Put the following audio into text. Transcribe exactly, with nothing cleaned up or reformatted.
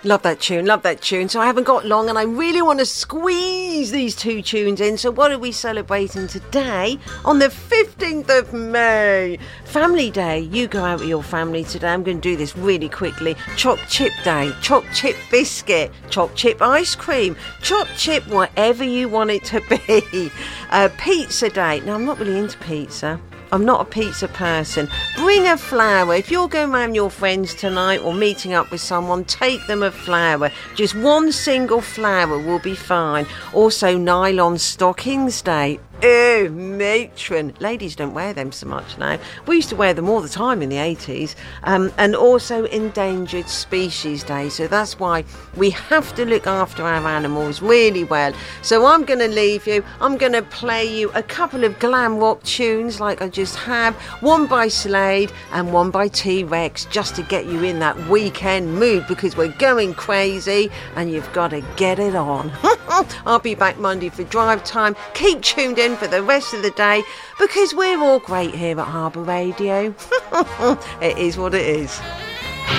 Love that tune, love that tune. So I haven't got long and I really want to squeeze these two tunes in. So what are we celebrating today on the fifteenth of May? Family Day. You go out with your family today. I'm going to do this really quickly. Choc chip day, choc chip biscuit, choc chip ice cream, choc chip whatever you want it to be. Uh, pizza day. Now, I'm not really into pizza. I'm not a pizza person. Bring a flower. If you're going around with your friends tonight or meeting up with someone, take them a flower. Just one single flower will be fine. Also, nylon stockings day. Ew, matron. Ladies don't wear them so much now. We used to wear them all the time in the eighties. Um, and also Endangered Species Day. So that's why we have to look after our animals really well. So I'm going to leave you. I'm going to play you a couple of glam rock tunes like I just have. One by Slade and one by T-Rex, just to get you in that weekend mood, because we're going crazy and you've got to get it on. I'll be back Monday for drive time. Keep tuned in for the rest of the day, because we're all great here at Harbour Radio. It is what it is.